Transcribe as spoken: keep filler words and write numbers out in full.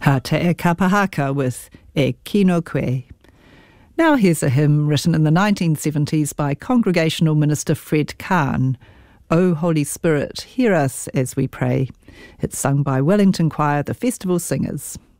Ha te e kapahaka with E Kino Koe. Now here's a hymn written in the nineteen seventies by Congregational Minister Fred Kahn. O Holy Spirit, hear us as we pray. It's sung by Wellington Choir, the Festival Singers.